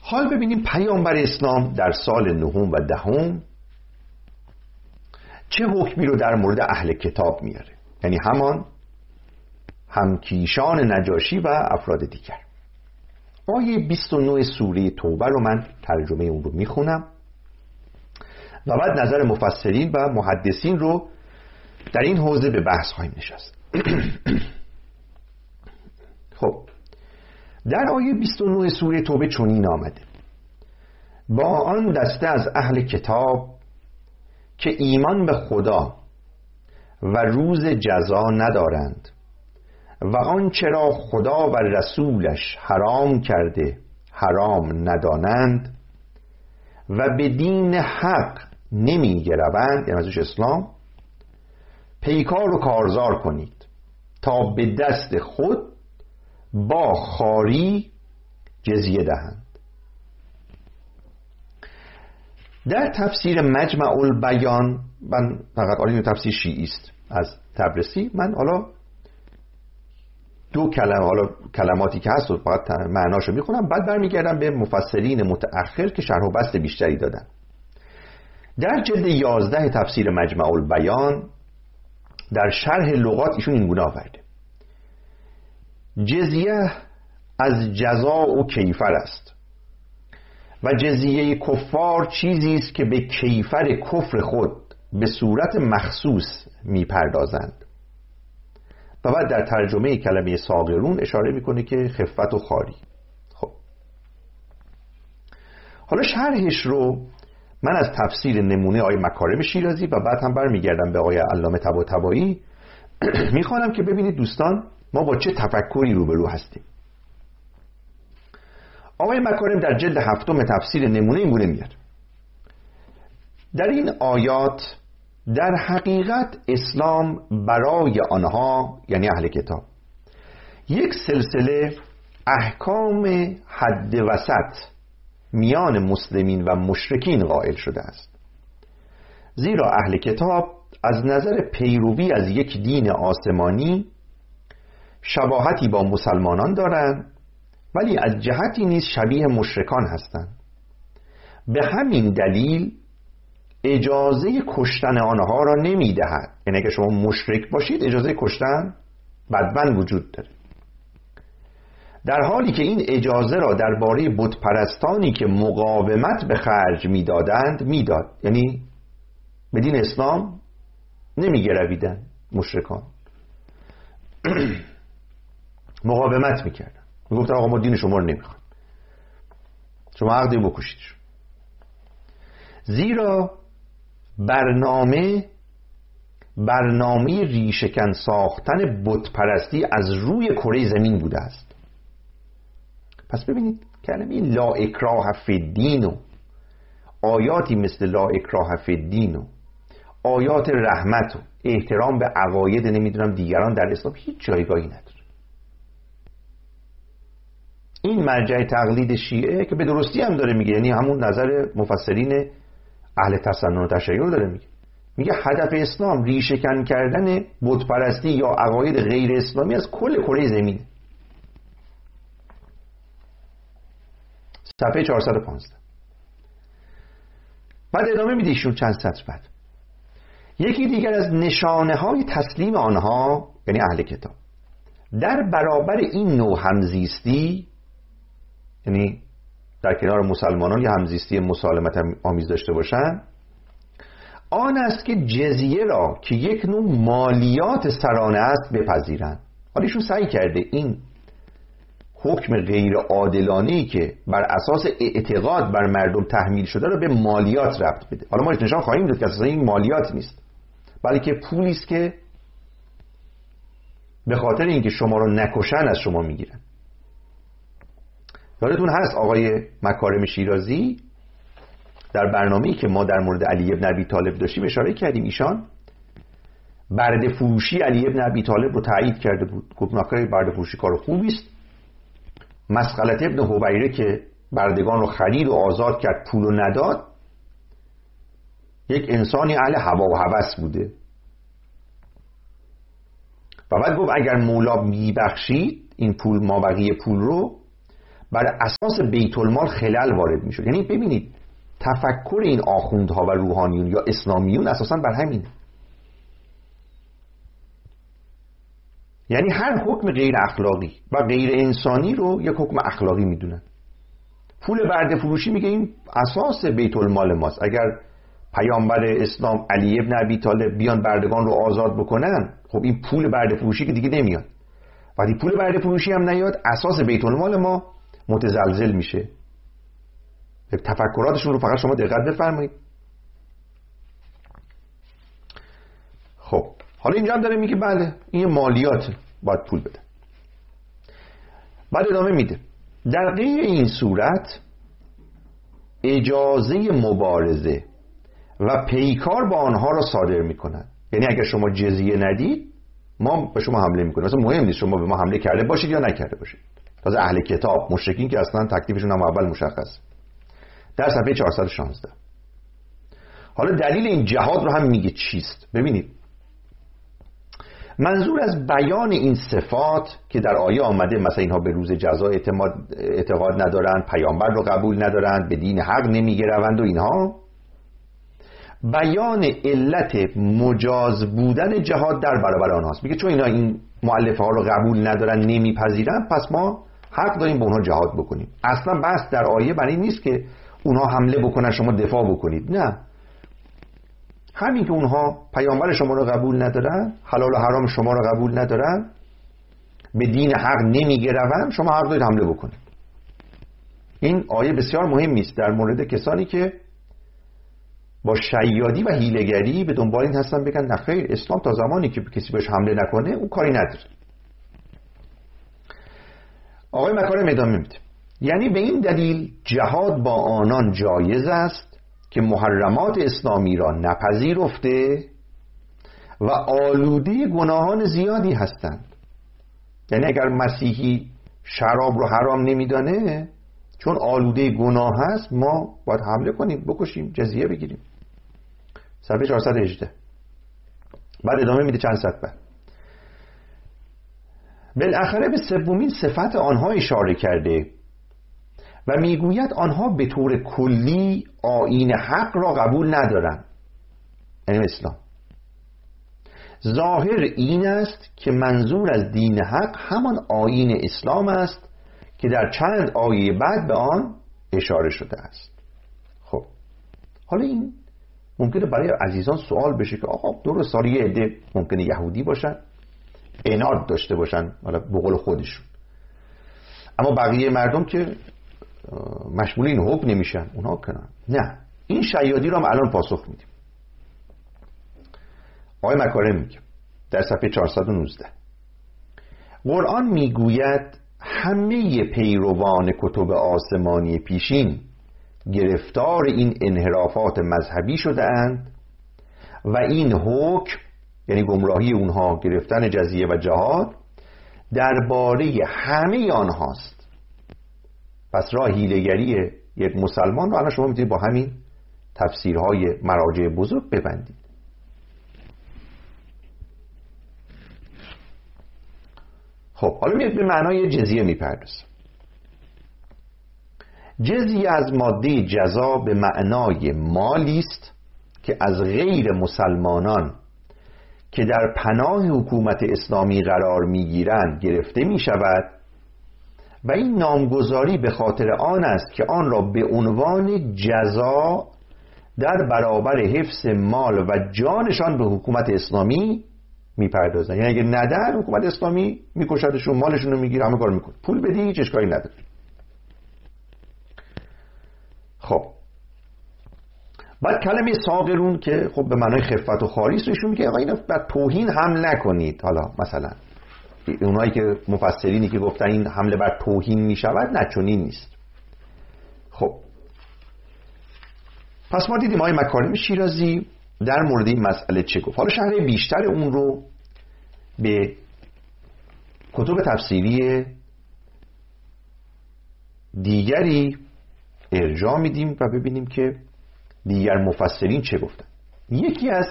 حال ببینیم پیامبر اسلام در سال 9 و 10 چه حکمی رو در مورد اهل کتاب میاره، یعنی همان همکیشان نجاشی و افراد دیگر. آیه 29 سوره توبه رو من ترجمه اون رو میخونم و بعد نظر مفسرین و محدثین رو در این حوزه به بحث خواهیم نشست. خب در آیه 29 سوره توبه چنین آمده: با آن دسته از اهل کتاب که ایمان به خدا و روز جزا ندارند و آنچه را خدا و رسولش حرام کرده حرام ندانند و به دین حق نمی گروند، یعنی ازش اسلام، پیکار و کارزار کنید تا به دست خود با خواری جزیه دهند. در تفسیر مجمع البیان، من فقط آن تفسیر شیعی است از تبرسی، من حالا دو کلمه، حالا کلماتی که هست فقط معناشو میخونم، بعد برمیگردم به مفسرین متأخر که شرح و بسط بیشتری دادن. در جلد 11 تفسیر مجمع البیان در شرح لغات ایشون این گونه آورده: جزیه از جزا و کیفر است و جزیه کفار چیزی است که به کیفر کفر خود به صورت مخصوص میپردازند. و بعد در ترجمه کلمه ساغرون اشاره میکنه که خفت و خواری. خب حالا شرحش رو من از تفسیر نمونه آقای مکارم شیرازی و بعد هم برمیگردم به آقای علامه طباطبایی میخوانم که ببینید دوستان ما با چه تفکری روبرو هستیم. آقای مکارم در جلد 7 تفسیر نمونه این گونه میاد: در این آیات در حقیقت اسلام برای آنها، یعنی اهل کتاب، یک سلسله احکام حد وسط میان مسلمین و مشرکین قائل شده است، زیرا اهل کتاب از نظر پیروی از یک دین آسمانی شباهتی با مسلمانان دارند، ولی از جهتی نیز شبیه مشرکان هستند. به همین دلیل اجازه کشتن آنها را نمی دهد. یعنی اگه شما مشرک باشید اجازه کشتن بدبن وجود داره، در حالی که این اجازه را درباره بت پرستانی که مقاومت به خرج میدادند میداد. یعنی به دین اسلام نمی گرویدن مشرکان مقاومت میکردن، میگفتن آقا ما دین شما رو نمیخوایم، شما عقدی بکشید. زیرا برنامه ریشه‌کن ساختن بت پرستی از روی کره زمین بوده است. پس ببینید کلمه لا اکراه فی الدین و آیاتی مثل لا اکراه فی الدین و آیات رحمت و احترام به عقاید نمیدونم دیگران در اسلام هیچ جایگاهی نداره. این مرجع تقلید شیعه که به درستی هم داره میگه، یعنی همون نظر مفسرین اهل تسنن و تشیع داره میگه هدف اسلام ریشه‌کن کردن بت پرستی یا عقاید غیر اسلامی از کل کره زمین. صفحه 415. بعد ادامه میده ایشون چند سطر بعد: یکی دیگر از نشانه های تسلیم آنها، یعنی اهل کتاب، در برابر این نوع همزیستی، یعنی در کنار مسلمانان یه همزیستی مسالمت آمیز داشته باشن، آن است که جزیه را که یک نوع مالیات سرانه است بپذیرند. حالا ایشون سعی کرده این حکم غیر عادلانه‌ای که بر اساس اعتقاد بر مردم تحمیل شده را به مالیات ربط بده. حالا ما نشان خواهیم داد که اساسا این مالیات نیست، بلکه پولی است که به خاطر اینکه شما رو نکشن از شما میگیرن. یادتون هست آقای مکارم شیرازی در برنامه‌ای که ما در مورد علی بن ابی طالب داشتیم اشاره کردیم، ایشان برده فروشی علی بن ابی طالب رو تایید کرده بود، گفت نکای برده فروشی کار خوبی است. مسغلة ابن حبیره که بردگان رو خرید و آزاد کرد پول رو نداد، یک انسانی اهل هوا و هوس بوده و بعد گفت اگر مولا میبخشید این پول، ما بقیه پول رو، بر اساس بیت المال خلل وارد میشد. یعنی ببینید تفکر این آخوندها و روحانیون یا اسلامیون اساساً بر همینه. یعنی هر حکم غیر اخلاقی و غیر انسانی رو یک حکم اخلاقی میدونن. پول برده فروشی میگه این اساس بیت المال ماست. اگر پیامبر اسلام علی ابن ابی طالب بیان بردگان رو آزاد بکنن، خب این پول برده فروشی که دیگه نمیاد. وقتی پول برده فروشی هم نیاد، اساس بیت المال ما متزلزل میشه. تفکراتشون رو فقط شما دقت بفرمایید. خب حالا اینجا هم داره میگه بله این مالیات باید پول بده. بعد ادامه میده در غیر این صورت اجازه مبارزه و پیکار با آنها را صادر میکنن. یعنی اگر شما جزیه ندید ما به شما حمله میکنیم. مثلا مهم نیست شما به ما حمله کرده باشید یا نکرده باشید. تازه اهل کتاب مشرکین که اصلا تکلیفشون هم اول مشخص. در صفحه 416 حالا دلیل این جهاد رو هم میگه چیست. ببینید منظور از بیان این صفات که در آیه آمده، مثلا اینها به روز جزا اعتقاد ندارند، پیامبر رو قبول ندارند، به دین حق نمیگروند و اینها، بیان علت مجاز بودن جهاد در برابر آنهاست. میگه چون اینا این مؤلفه ها رو قبول ندارن، نمیپذیرن، پس ما حق داریم به اونها جهاد بکنیم. اصلا بحث در آیه برای نیست که اونها حمله بکنن شما دفاع بکنید. نه، همین که اونها پیامبر شما رو قبول ندارن، حلال و حرام شما رو قبول ندارن، به دین حق نمیگروند، شما حق دارید حمله بکنید. این آیه بسیار مهمی است در مورد کسانی که با شیادی و حیله‌گری به دنبال این هستن بگن نه خیر، اسلام تا زمانی که کسی بهش حمله نکنه اون کاری نداره. آقای مکارم ادامه میده یعنی به این دلیل جهاد با آنان جایز است که محرمات اسلامی را نپذیرفته و آلوده گناهان زیادی هستند. یعنی اگر مسیحی شراب رو حرام نمیدانه، چون آلوده گناه هست، ما باید حمله کنیم، بکشیم، جزیه بگیریم. صفحه 418 بعد ادامه میده چند صفحه بعد. بالاخره به سومین صفت آنها اشاره کرده و میگوید آنها به طور کلی آیین حق را قبول ندارند، یعنی اسلام. ظاهر این است که منظور از دین حق همان آیین اسلام است که در چند آیه بعد به آن اشاره شده است. خب حالا این ممکنه برای عزیزان سوال بشه که آقا درست یه عده ممکنه یهودی باشن، عناد داشته باشن حالا به قول خودشون، اما بقیه مردم که مشمول این حکم نمیشن، اونها کنن. نه، این شیادی رو هم الان پاسخ میدیم. آقای مکارم میگه در صفحه 419 قرآن میگوید همه پیروان کتب آسمانی پیشین گرفتار این انحرافات مذهبی شده اند و این حکم، یعنی گمراهی اونها، گرفتن جزیه و جهاد، درباره همه آنهاست. پس راه حیله‌گری یک مسلمان رو الان شما میتونید با همین تفسیرهای مراجع بزرگ ببندید. خب حالا میاد به معنای جزیه میپردازه. جزیه از ماده جزا به معنای مالی است که از غیر مسلمانان که در پناه حکومت اسلامی قرار میگیرند گرفته میشود و این نامگذاری به خاطر آن است که آن را به عنوان جزا در برابر حفظ مال و جانشان به حکومت اسلامی میپردازن. یعنی اگه ندن حکومت اسلامی میکشدشون، مالشون رو میگیره، همه کار میکنه. پول بدی هیچ اشکالی نداره. خب بعد کلمه ساغرون که خب به معنای خفت و خاری است، ایشون میگه آقا اینو بر توهین حمل نکنید. حالا مثلا اونایی که مفسرینی که گفتن این حمله بر توهین میشود، نه چنین نیست. خب پس ما دیدیم آقای مکارم شیرازی در مورد این مسئله چه گفت. حالا شرح بیشتر اون رو به کتب تفسیری دیگری ارجاع میدیم و ببینیم که دیگر مفسرین چه گفتن. یکی از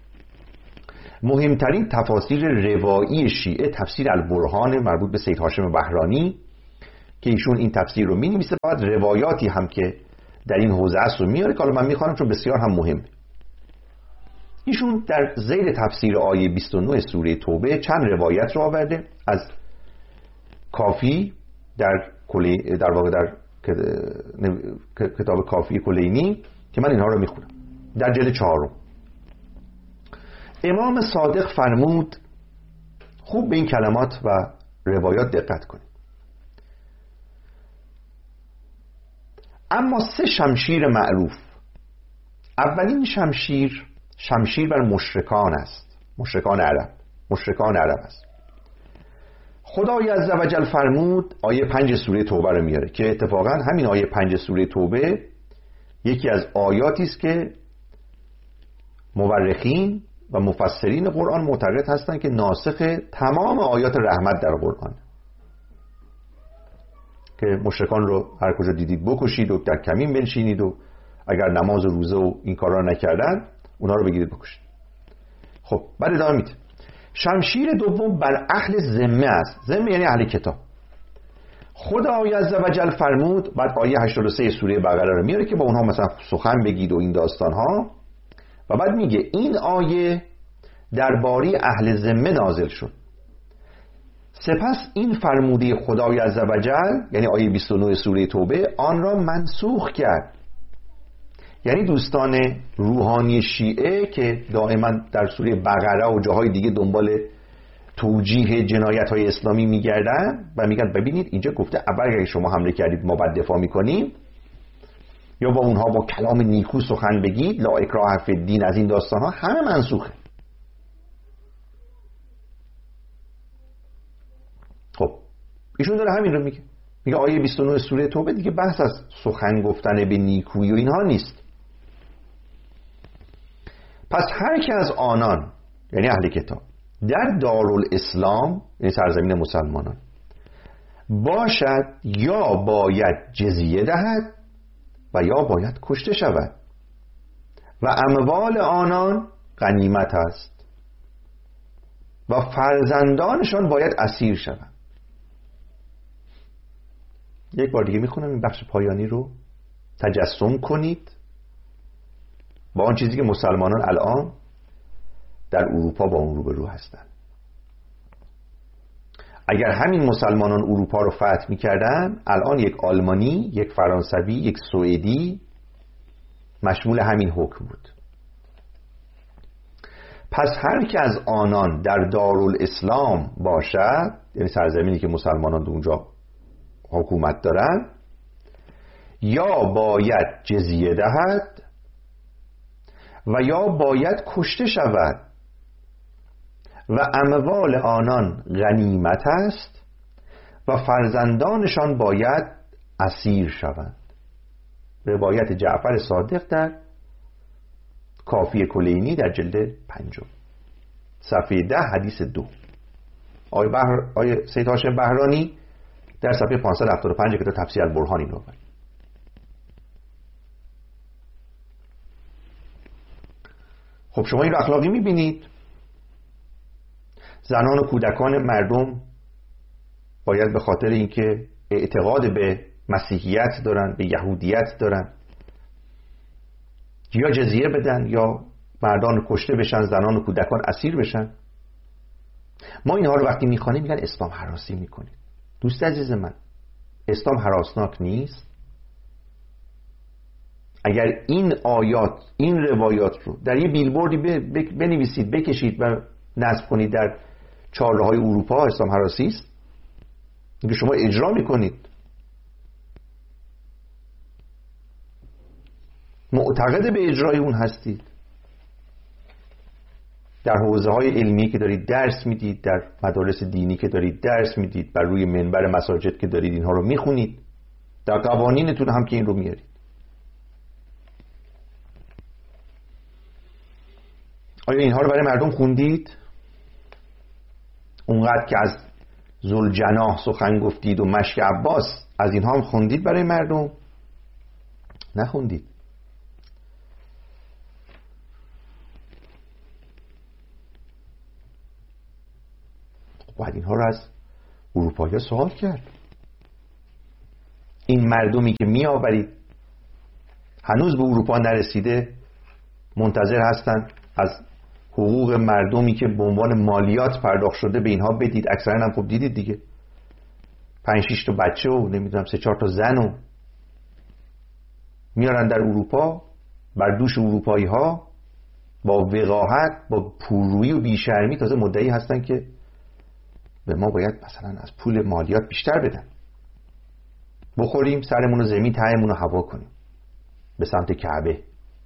مهمترین تفاسیر روایی شیعه تفسیر البرهان مربوط به سید هاشم بهرانی که ایشون این تفسیر رو می‌نویسه، بعد روایاتی هم که در این حوزه است رو میاره که حالا من می‌خوام چون بسیار هم مهمه. ایشون در ذیل تفسیر آیه 29 سوره توبه چند روایت رو آورده از کافی در واقع در کتاب کافی کلینی که من اینها رو میخونم. در جلد 4 امام صادق فرمود، خوب به این کلمات و روایات دقت کنید، اما 3 شمشیر معروف. اولین شمشیر بر مشرکان است، مشرکان عرب است. خدای عزوجل فرمود، آیه 5 سوره توبه رو میاره که اتفاقا همین آیه 5 سوره توبه یکی از آیاتی است که مورخین و مفسرین قرآن معتقد هستند که ناسخ تمام آیات رحمت در قرآن، که مشرکان رو هر کجا دیدید بکشید و در کمین بنشینید و اگر نماز و روزه و این کارا نکردن اونا رو بگیرید بکشید. خب بعد ادامه میده، شمشیر دوم بر اهل ذمه است. ذمه یعنی اهل کتاب. خدای عزوجل فرمود، بعد آیه 83 سوره بقره رو میاره که با اونها مثلا سخن بگید و این داستان ها، و بعد میگه این آیه درباره اهل ذمه نازل شد. سپس این فرموده خدای عزوجل یعنی آیه 29 سوره توبه آن را منسوخ کرد. یعنی دوستان روحانی شیعه که دائما در سوره بقره و جاهای دیگه دنبال توجیه جنایت‌های اسلامی میگردن و میگن ببینید اینجا گفته اگر شما حمله کردید ما باید دفاع میکنیم، یا با اونها با کلام نیکو سخن بگید، لا اکراه فی الدین، از این داستان‌ها همه منسوخه. خب ایشون داره همین رو میگه آیه 29 سوره توبه دیگه بحث از سخن گفتن به نیکویی و اینها نیست. پس هر که از آنان یعنی اهل کتاب در دارالاسلام یعنی سرزمین مسلمانان باشد، یا باید جزیه دهد و یا باید کشته شود و اموال آنان غنیمت است و فرزندانشان باید اسیر شوند. یک بار دیگه میخونم این بخش پایانی رو، تجسم کنید با آن چیزی که مسلمانان الان در اروپا با اون روبرو هستند. اگر همین مسلمانان اروپا رو فتح میکردن، الان یک آلمانی، یک فرانسوی، یک سوئدی مشمول همین حکم بود. پس هر که از آنان در دارالاسلام باشد، یعنی سرزمینی که مسلمانان در اونجا حکومت دارن، یا باید جزیه دهد و یا باید کشته شود و اموال آنان غنیمت است و فرزندانشان باید اسیر شوند. روایت جعفر صادق در کافی کلینی در جلد 5 صفحه 10 حدیث 2. آیه سید هاشم بهرانی در صفحه 575 کتاب تفسیر البرهان این رو برد. خب شما این رو اخلاقی میبینید؟ زنان و کودکان مردم باید به خاطر اینکه اعتقاد به مسیحیت دارن، به یهودیت دارن، یا جزیه بدن یا مردان کشته بشن، زنان و کودکان اسیر بشن. ما اینها رو وقتی میخوانیم میگن اسلام هراسی میکنه. دوست عزیز من، اسلام هراسناک نیست. اگر این آیات، این روایات رو در یه بیلبوردی بنویسید، بکشید و نصب کنید در چهارراهای اروپا، اسلام هراسی است. اینکه شما اجرا میکنید، معتقد به اجرای اون هستید. در حوزه های علمی که دارید درس میدید، در مدارس دینی که دارید درس میدید، بر روی منبر مساجد که دارید اینها رو میخونید، در قوانینتون هم که این رو میارید. آیا اینها رو برای مردم خوندید؟ اونقدر که از ذوالجناح سخن گفتید و مشک عباس، از اینها هم خوندید برای مردم؟ نخوندید. باید اینها رو از اروپایی سوال کرد. این مردمی که می آورید هنوز به اروپا نرسیده، منتظر هستند از حقوق مردمی که به عنوان مالیات پرداخت شده به اینها بدید. اکثرا هم خب دیدید دیگه، 5-6 تا بچه و نمیدونم 3-4 تا زن و میارن در اروپا بر دوش اروپایی ها با وقاحت، با پررویی و بیشرمی تازه مدعی هستن که به ما باید مثلا از پول مالیات بیشتر بدن، بخوریم سرمون و زمین تهمون رو هوا کنیم به سمت کعبه.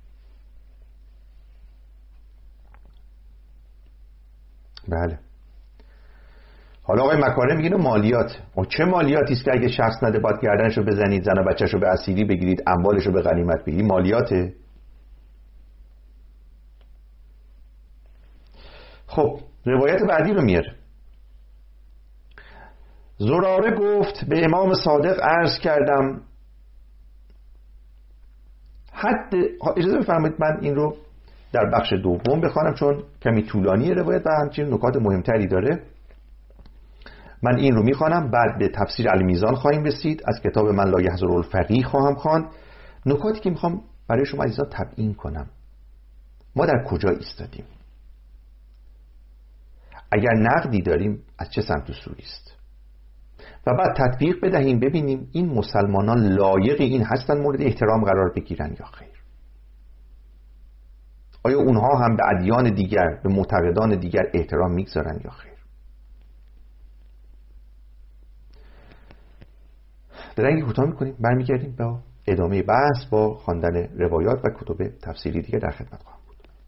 بله. حالا آقای مکارم میگه مالیات، و چه مالیاتی است که اگه شخص نده باید گردنشو بزنید، زن و بچه‌شو به اسیری بگیرید، اموالشو به غنیمت بگیرید؟ مالیاته؟ خب روایت بعدی رو میاره. زراره گفت به امام صادق عرض کردم حد، اجازه بفرمایید من این رو در بخش دوم بخوانم چون کمی طولانی روایت و همچنین نکات مهمتری داره. من این رو میخوانم، بعد به تفسیر المیزان خواهیم رسید. از کتاب من لا یحضر الفقیه خواهم خواند. نکاتی که میخوام برای شما عزیزان تبیین کنم، ما در کجا ایستادیم، اگر نقدی داریم از چه سمت و سویی است، و بعد تطبیق بدهیم ببینیم این مسلمانان لایق این هستن مورد احترام قرار بگیرن یا خیر. آیا اونها هم به ادیان دیگر، به معتقدان دیگر احترام میگذارن یا خیر؟ درنگی کوتاه میکنیم، برمیگردیم با ادامه بحث با خواندن روایات و کتب تفسیری دیگه در خدمت خواهم.